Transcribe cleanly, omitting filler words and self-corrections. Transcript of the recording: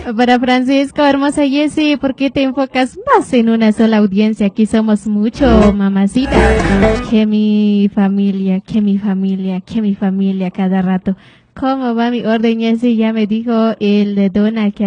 Para Francisco, hermosa Jessie, ¿por qué te enfocas más en una sola audiencia? Aquí somos mucho, mamacita. Que mi familia, que mi familia, que mi familia cada rato. ¿Cómo va mi orden, Jessie? Ya me dijo el de Dona que